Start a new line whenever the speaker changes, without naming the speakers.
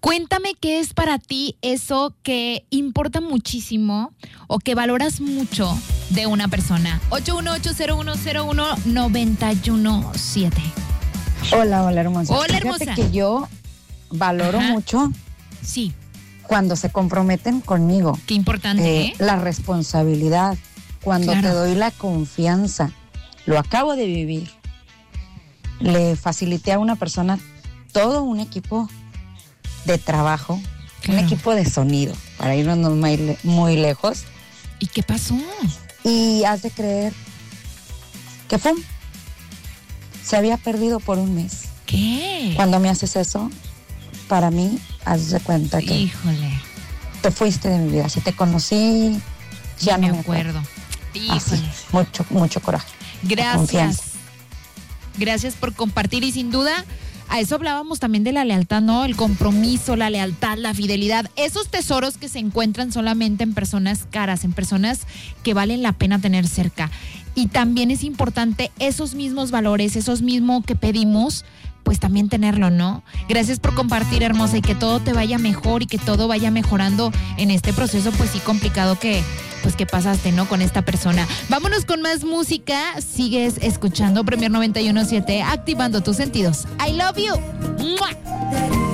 Cuéntame qué es para ti eso que importa muchísimo o que valoras mucho de una persona. 818-0101-917.
Hola, hermosa.
Hola,
Fíjate
hermosa.
que yo valoro mucho
Sí,
cuando se comprometen conmigo.
qué importante, ¿eh?
La responsabilidad, cuando
Claro.
te doy la confianza. Lo acabo de vivir. Le facilité a una persona todo un equipo de trabajo,
Claro.
un equipo de sonido, para irnos muy lejos.
¿Y qué pasó?
Y has de creer que ¡pum! Se había perdido por un mes.
¿Qué?
Cuando me haces eso, para mí, haz de cuenta que
Híjole,
te fuiste de mi vida. Si te conocí, ya no me acuerdo. Así,
Híjole.
mucho coraje.
Gracias.
Confianza.
Gracias por compartir y sin duda a eso hablábamos también de la lealtad, ¿no? El compromiso, la lealtad, la fidelidad. Esos tesoros que se encuentran solamente en personas caras, en personas que valen la pena tener cerca. Y también es importante esos mismos valores, esos mismos que pedimos, pues también tenerlo, ¿no? Gracias por compartir, hermosa, y que todo te vaya mejor y que todo vaya mejorando en este proceso, pues sí, complicado que pasaste, ¿no? Con esta persona. Vámonos con más música. Sigues escuchando Premier 91.7, activando tus sentidos. I love you. ¡Mua!